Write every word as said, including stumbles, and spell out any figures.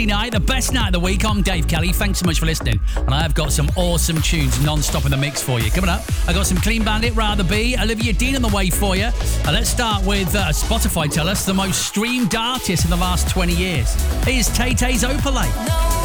Night, the best night of the week. I'm Dave Kelly. Thanks so much for listening. And I've got some awesome tunes non-stop in the mix for you. Coming up, I got some Clean Bandit, Rather Be, Olivia Dean on the way for you. And let's start with uh, Spotify tell us the most streamed artist in the last twenty years. Here's Tay Tay's Opalite. No.